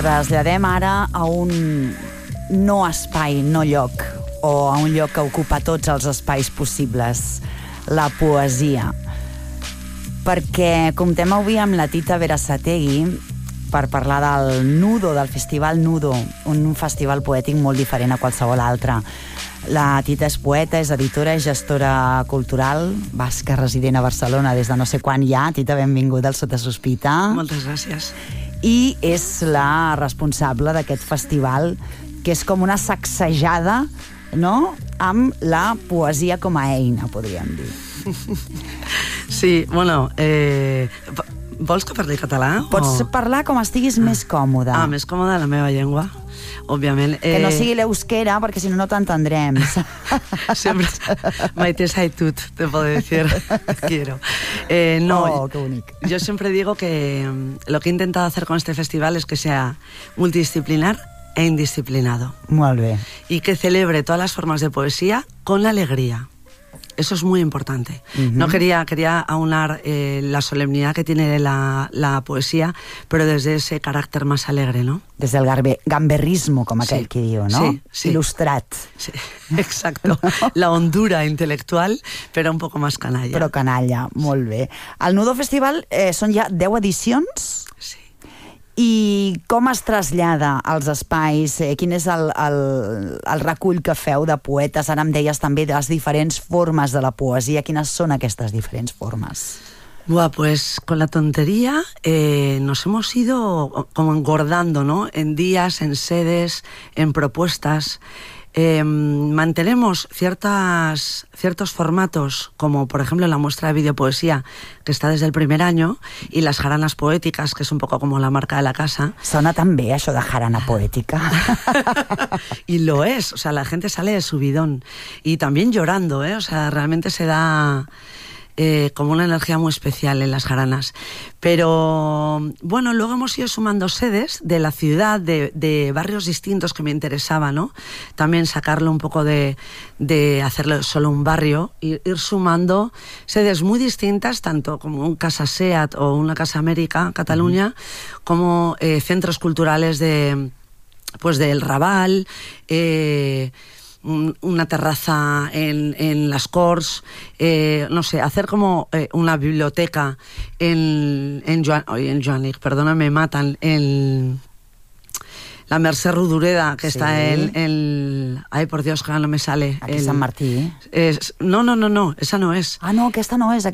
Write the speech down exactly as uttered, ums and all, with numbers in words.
Traslladem ara a un no espai, no lloc, o a un lloc que ocupa tots els espais possibles, la poesia. Perquè comptem avui amb la Tita Berasategui per parlar del Nudo, del Festival Nudo, un festival poètic molt diferent a qualsevol altre. La Tita és poeta, és editora, és gestora cultural, basca, resident a Barcelona des de no sé quan ja. Tita, benvinguda al Sota Sospita. Moltes gràcies. I és la responsable d'aquest festival, que és com una sacsejada, no?, amb la poesia com a eina, podríem dir. Sí, bueno, eh, vols que parli català? Pots o... parlar com estiguis ah. més còmode. Ah, més còmode la meva llengua, òbviament. Que eh... no sigui l'euskera, perquè si no, no t'entendrem. Siempre, Maite Saitut, te puedo decir, quiero. Eh, no, oh, qué bonic. Yo siempre digo que lo que he intentado hacer con este festival es que sea multidisciplinar e indisciplinado. Molt bé. Y que celebre todas las formas de poesía con la alegría. Eso es muy importante. Uh-huh. No quería, quería aunar eh, la solemnidad que tiene la, la poesía, pero desde ese carácter más alegre, ¿no? Desde el garbe, gamberrismo, com aquell sí. que diu, no? Sí, sí. Il·lustrat. Sí, exacto. ¿No? La hondura intelectual, pero un poco más canalla. Però canalla, molt bé. El Nudo Festival eh, són ja deu edicions? Sí. I com es trasllada als espais? Eh, quin és el, el, el recull que feu de poetes? Ara em deies també de les diferents formes de la poesia. Quines són aquestes diferents formes? Buah, pues con la tontería eh, nos hemos ido como engordando, ¿no? En días, en sedes, en propuestas. Eh, mantenemos ciertas, ciertos formatos, como por ejemplo la muestra de videopoesía, que está desde el primer año, y las jaranas poéticas, que es un poco como la marca de la casa. Sona tan bé això de jarana poética. Y lo es, o sea, la gente sale de subidón. Y también llorando, ¿eh? O sea, realmente se da... Eh, como una energía muy especial en las jaranas. Pero bueno, luego hemos ido sumando sedes de la ciudad, de, de barrios distintos que me interesaba, ¿no? También sacarlo un poco de, de hacerlo solo un barrio, ir, ir sumando sedes muy distintas, tanto como un Casa Seat o una Casa América, Cataluña, uh-huh. como eh, centros culturales de, pues del Raval, eh, una terraza en, en las Corts, eh, no sé, hacer como eh, una biblioteca en, en, Joan, oh, en Joanik, perdona, me matan, en la Mercè Rodoreda, que sí. Está en, en... Ay, por Dios, que no me sale. Aquí el, Sant Martí. Es, no, no, no, no, esa no es. Ah, no, aquesta no és.